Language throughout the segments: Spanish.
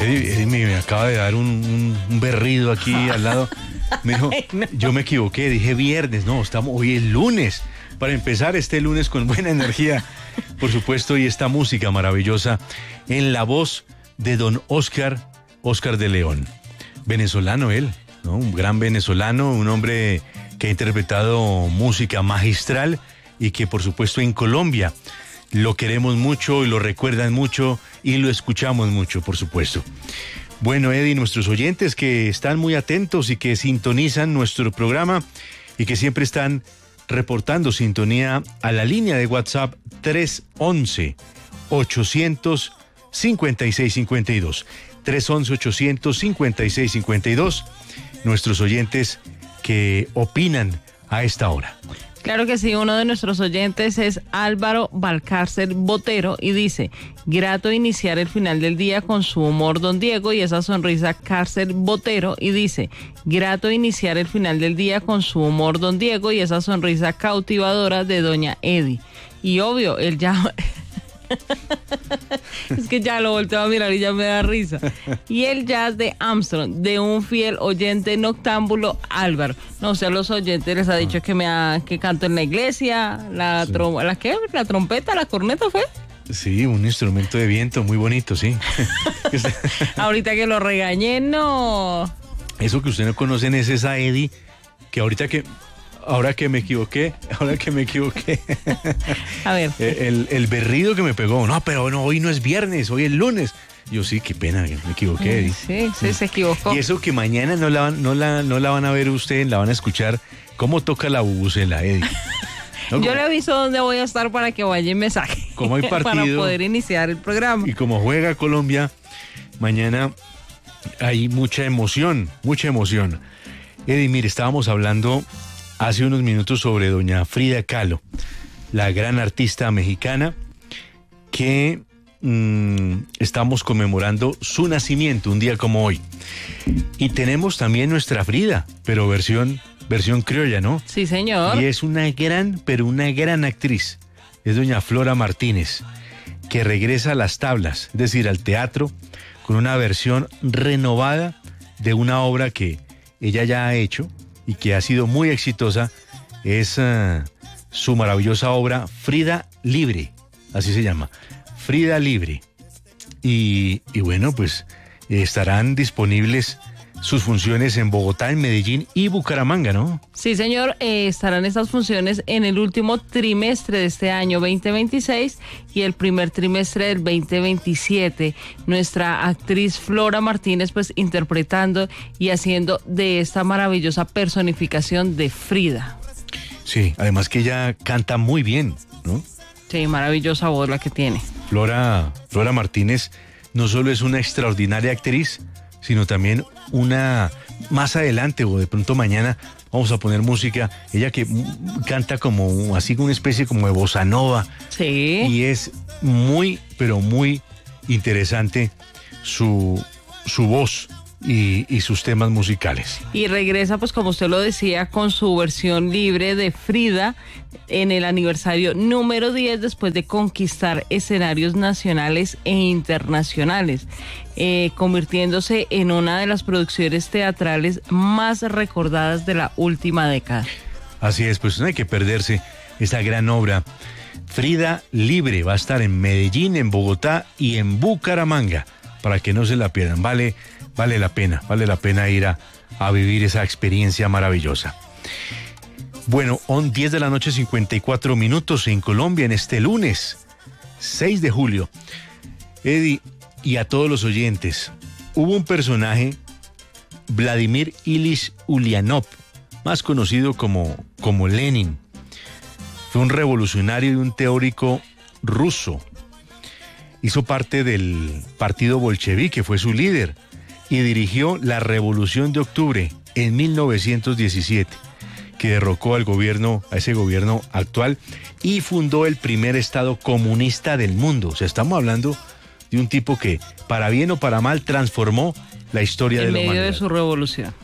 Eddie me acaba de dar un berrido aquí al lado. Me dijo, No. yo me equivoqué, dije viernes, no, hoy es lunes. Para empezar este lunes con buena energía, por supuesto, y esta música maravillosa en la voz de don Oscar de León. Venezolano él, ¿no? Un gran venezolano, un hombre que ha interpretado música magistral y que por supuesto en Colombia lo queremos mucho y lo recuerdan mucho y lo escuchamos mucho, por supuesto. Bueno, Eddie, nuestros oyentes que están muy atentos y que sintonizan nuestro programa y que siempre están reportando sintonía a la línea de WhatsApp 311-856-52. 311-856-52. Nuestros oyentes que opinan a esta hora. Claro que sí, uno de nuestros oyentes es Álvaro Valcárcel Botero y dice, grato iniciar el final del día con su humor, don Diego, y esa sonrisa Cárcel Botero, y dice, grato iniciar el final del día con su humor, don Diego, y esa sonrisa cautivadora de doña Eddie. Y obvio, él ya... Es que ya lo volteo a mirar y ya me da risa. Y el jazz de Armstrong, de un fiel oyente noctámbulo, Álvaro. No sé, a los oyentes les ha dicho que canto en la iglesia, la trompeta, la corneta fue. Sí, un instrumento de viento muy bonito, sí. Ahorita que lo regañé, no. Eso que usted no conocen es esa Eddie, que ahora que me equivoqué. A ver. El berrido que me pegó. No, pero no, hoy no es viernes, hoy es lunes. Yo sí, qué pena, me equivoqué, Eddie. Sí, se equivocó. Y eso que mañana no la van a ver ustedes, la van a escuchar cómo toca la bubucela, Eddie. ¿No? Yo le aviso dónde voy a estar para que vaya y me saque. Como hay partido. Para poder iniciar el programa. Y como juega Colombia, mañana hay mucha emoción. Eddie, mire, estábamos hablando hace unos minutos sobre doña Frida Kahlo, la gran artista mexicana que estamos conmemorando su nacimiento un día como hoy. Y tenemos también nuestra Frida, pero versión criolla, ¿no? Sí, señor. Y es una gran actriz. Es doña Flora Martínez, que regresa a las tablas, es decir, al teatro, con una versión renovada de una obra que ella ya ha hecho y que ha sido muy exitosa. Es su maravillosa obra Frida Libre, así se llama, Frida Libre. Y bueno, pues estarán disponibles sus funciones en Bogotá, en Medellín y Bucaramanga, ¿no? Sí, señor, estarán estas funciones en el último trimestre de este año 2026 y el primer trimestre del 2027. Nuestra actriz Flora Martínez, pues interpretando y haciendo de esta maravillosa personificación de Frida. Sí, además que ella canta muy bien, ¿no? Sí, maravillosa voz la que tiene. Flora Martínez no solo es una extraordinaria actriz, sino también más adelante o de pronto mañana vamos a poner música, ella que canta como así una especie como de bossa nova. Sí. Y es muy, pero muy interesante su voz y sus temas musicales. Y regresa, pues como usted lo decía, con su versión libre de Frida en el aniversario número 10 después de conquistar escenarios nacionales e internacionales, convirtiéndose en una de las producciones teatrales más recordadas de la última década. Así es, pues no hay que perderse esta gran obra. Frida Libre va a estar en Medellín, en Bogotá y en Bucaramanga, para que no se la pierdan. Vale la pena ir a vivir esa experiencia maravillosa. Bueno, 10 de la noche, 54 minutos en Colombia, en este lunes 6 de julio. Eddie, y a todos los oyentes, hubo un personaje, Vladimir Ilich Ulyanov, más conocido como Lenin. Fue un revolucionario y un teórico ruso. Hizo parte del partido bolchevique, fue su líder, y dirigió la Revolución de Octubre en 1917, que derrocó a ese gobierno actual y fundó el primer estado comunista del mundo. O sea, estamos hablando de un tipo que, para bien o para mal, transformó la historia de la humanidad. En medio de su revolución.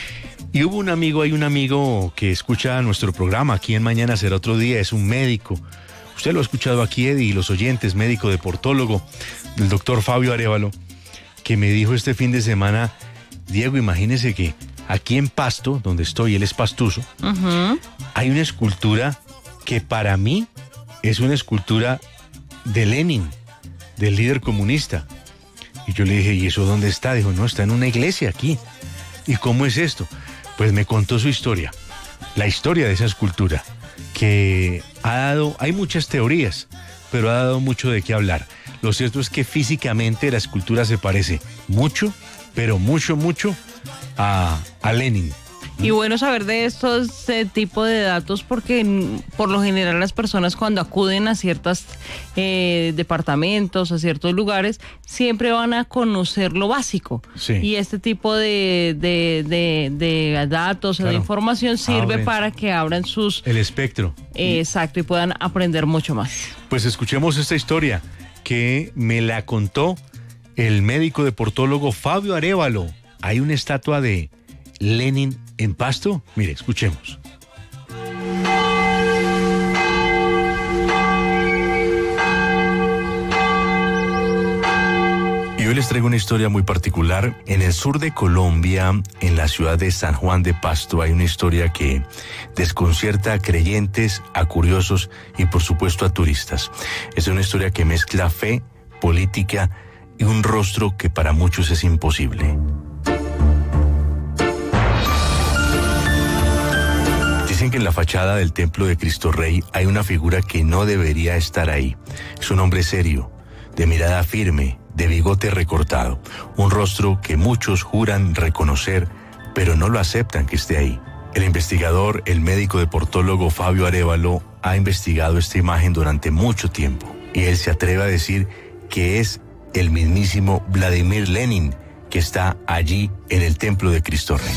Y hubo un amigo que escucha nuestro programa aquí en Mañana Será Otro Día, es un médico. Usted lo ha escuchado aquí, Eddie, y los oyentes, médico deportólogo, el doctor Fabio Arévalo. que me dijo este fin de semana, Diego, imagínese que aquí en Pasto, donde estoy, él es pastuso, hay una escultura que para mí es una escultura de Lenin, del líder comunista. Y yo le dije, ¿y eso dónde está? Dijo, no, está en una iglesia aquí. ¿Y cómo es esto? Pues me contó su historia, la historia de esa escultura, que hay muchas teorías, pero ha dado mucho de qué hablar. Lo cierto es que físicamente la escultura se parece mucho, pero mucho a Lenin. Y bueno saber de estos tipo de datos porque por lo general las personas cuando acuden a ciertos departamentos, a ciertos lugares, siempre van a conocer lo básico. Sí. Y este tipo de datos, claro, o de información sirve para que abran el espectro. Exacto, y puedan aprender mucho más. Pues escuchemos esta historia que me la contó el médico deportólogo Fabio Arévalo. Hay una estatua de Lenin en Pasto. Mire, escuchemos. Y hoy les traigo una historia muy particular. En el sur de Colombia, en la ciudad de San Juan de Pasto, hay una historia que desconcierta a creyentes, a curiosos y por supuesto a turistas. Es una historia que mezcla fe, política y un rostro que para muchos es imposible. Dicen que en la fachada del templo de Cristo Rey hay una figura que no debería estar ahí. Es un hombre serio, de mirada firme, de bigote recortado, un rostro que muchos juran reconocer, pero no lo aceptan que esté ahí. El investigador, el médico deportólogo Fabio Arévalo, ha investigado esta imagen durante mucho tiempo, y él se atreve a decir que es el mismísimo Vladimir Lenin que está allí en el templo de Cristo Rey.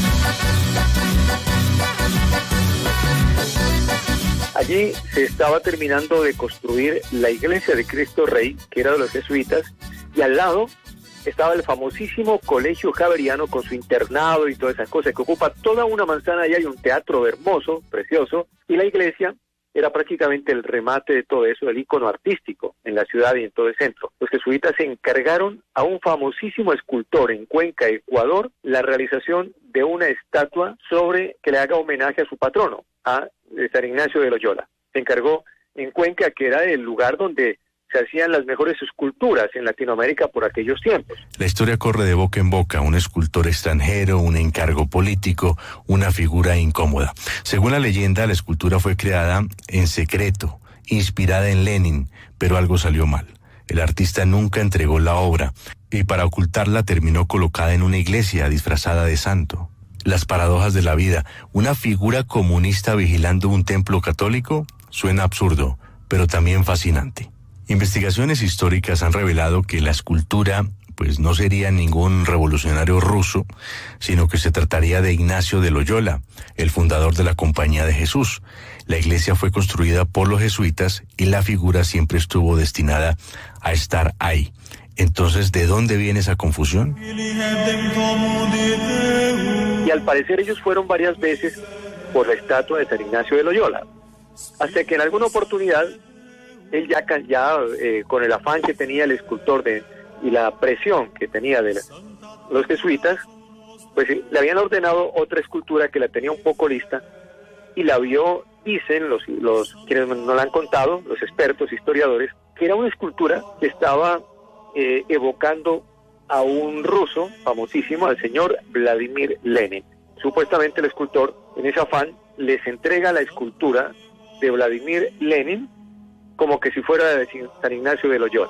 Allí se estaba terminando de construir la iglesia de Cristo Rey, que era de los jesuitas, y al lado estaba el famosísimo Colegio Javeriano con su internado y toda esa cosa, que ocupa toda una manzana. Allá hay un teatro hermoso, precioso, y la iglesia era prácticamente el remate de todo eso, el ícono artístico en la ciudad y en todo el centro. Los jesuitas se encargaron a un famosísimo escultor en Cuenca, Ecuador, la realización de una estatua que le haga homenaje a su patrono, a San Ignacio de Loyola. Se encargó en Cuenca, que era el lugar donde se hacían las mejores esculturas en Latinoamérica por aquellos tiempos. La historia corre de boca en boca, un escultor extranjero, un encargo político, una figura incómoda. Según la leyenda, la escultura fue creada en secreto, inspirada en Lenin, pero algo salió mal. El artista nunca entregó la obra y para ocultarla terminó colocada en una iglesia disfrazada de santo. Las paradojas de la vida, una figura comunista vigilando un templo católico, suena absurdo, pero también fascinante. Investigaciones históricas han revelado que la escultura pues no sería ningún revolucionario ruso, sino que se trataría de Ignacio de Loyola, el fundador de la Compañía de Jesús. La iglesia fue construida por los jesuitas y la figura siempre estuvo destinada a estar ahí. Entonces, ¿de dónde viene esa confusión? Y al parecer ellos fueron varias veces por la estatua de San Ignacio de Loyola, hasta que en alguna oportunidad él ya con el afán que tenía el escultor y la presión que tenía de los jesuitas, pues le habían ordenado otra escultura que la tenía un poco lista, y la vio, dicen los quienes nos la han contado, los expertos historiadores, que era una escultura que estaba evocando a un ruso famosísimo, al señor Vladimir Lenin. Supuestamente el escultor, en ese afán, les entrega la escultura de Vladimir Lenin como que si fuera de San Ignacio de Loyola.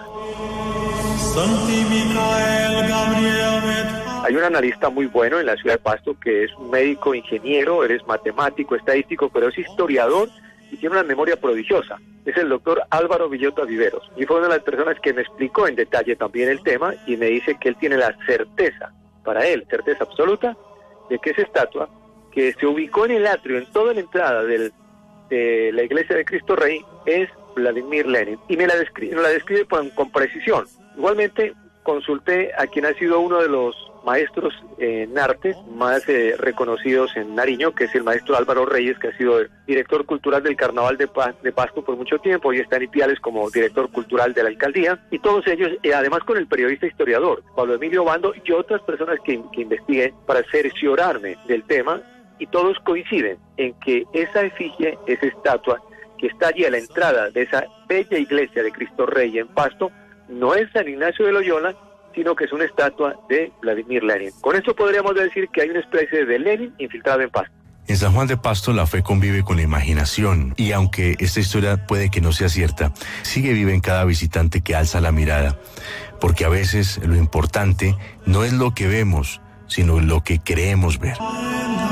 Hay un analista muy bueno en la ciudad de Pasto que es un médico, ingeniero, él es matemático, estadístico, pero es historiador y tiene una memoria prodigiosa. Es el doctor Álvaro Villota Viveros, y fue una de las personas que me explicó en detalle también el tema, y me dice que él tiene la certeza, para él, certeza absoluta, de que esa estatua, que se ubicó en el atrio, en toda la entrada de la iglesia de Cristo Rey, es Vladimir Lenin, y me la describe con precisión. Igualmente, consulté a quien ha sido uno de los maestros en arte más reconocidos en Nariño, que es el maestro Álvaro Reyes, que ha sido director cultural del Carnaval de Pasto por mucho tiempo y está en Ipiales como director cultural de la alcaldía, y todos ellos, además con el periodista historiador Pablo Emilio Bando y otras personas que investigué para cerciorarme del tema, y todos coinciden en que esa efigie, esa estatua que está allí a la entrada de esa bella iglesia de Cristo Rey en Pasto, no es San Ignacio de Loyola, sino que es una estatua de Vladimir Lenin. Con esto podríamos decir que hay una especie de Lenin infiltrado en Pasto. En San Juan de Pasto la fe convive con la imaginación, y aunque esta historia puede que no sea cierta, sigue viva en cada visitante que alza la mirada, porque a veces lo importante no es lo que vemos, sino lo que creemos ver.